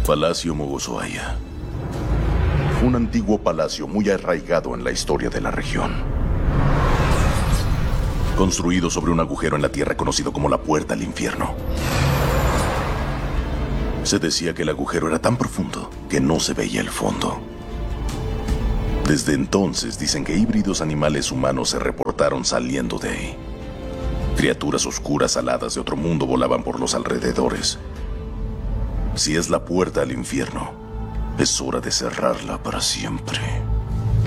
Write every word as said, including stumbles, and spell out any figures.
Palacio Mogozoaya. Un antiguo palacio muy arraigado en la historia de la región. Construido sobre un agujero en la tierra conocido como la Puerta al Infierno. Se decía que el agujero era tan profundo que no se veía el fondo. Desde entonces dicen que híbridos animales humanos se reportaron saliendo de ahí. Criaturas oscuras aladas de otro mundo volaban por los alrededores. Si es la puerta al infierno, es hora de cerrarla para siempre.